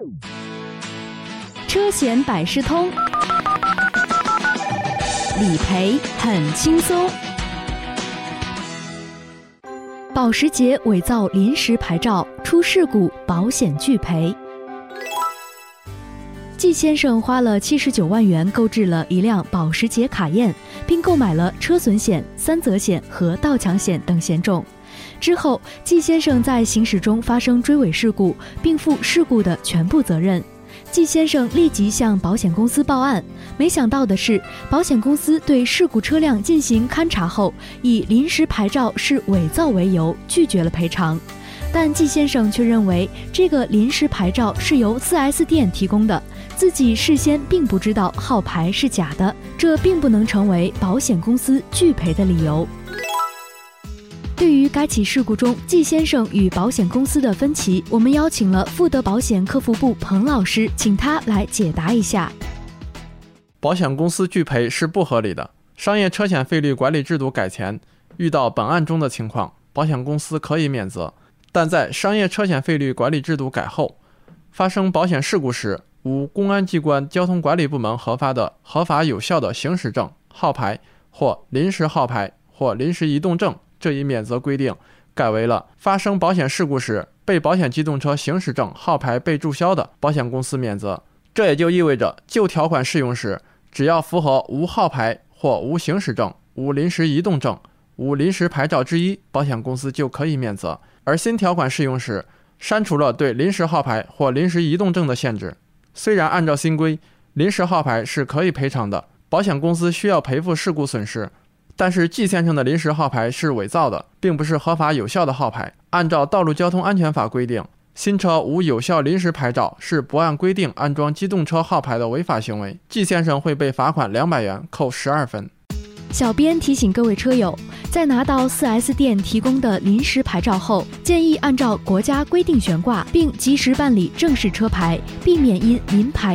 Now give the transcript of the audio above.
车险百事通，理赔很轻松。保时捷伪造临时牌照，出事故保险拒赔。季先生花了79万元购置了一辆保时捷卡宴，并购买了车损险、三责险和盗抢险等险种。之后，季先生在行驶中发生追尾事故，并负事故的全部责任。季先生立即向保险公司报案，没想到的是，保险公司对事故车辆进行勘查后，以临时牌照是伪造为由，拒绝了赔偿。但季先生却认为这个临时牌照是由 4S 店提供的，自己事先并不知道号牌是假的，这并不能成为保险公司拒赔的理由。对于该起事故中季先生与保险公司的分歧，我们邀请了富德保险客服部彭老师，请他来解答一下。 保险公司拒赔是不合理的。商业车险费率管理制度改前，遇到本案中的情况，保险公司可以免责。但在商业车险费率管理制度改后，发生保险事故时，无公安机关交通管理部门核发的合法有效的行驶证、号牌或临时号牌或临时移动证这一免责规定，改为了发生保险事故时被保险机动车行驶证、号牌被注销的，保险公司免责。这也就意味着旧条款适用时，只要符合无号牌或无行驶证、无临时移动证、无临时牌照之一，保险公司就可以免责。而新条款适用时，删除了对临时号牌或临时移动证的限制。虽然按照新规，临时号牌是可以赔偿的，保险公司需要赔付事故损失，但是季先生的临时号牌是伪造的，并不是合法有效的号牌。按照道路交通安全法规定，新车无有效临时牌照是不按规定安装机动车号牌的违法行为，季先生会被罚款200元，扣12分。 小编提醒各位车友，在拿到 4S 店提供的临时牌照后，建议按照国家规定悬挂，并及时办理正式车牌，避免因临牌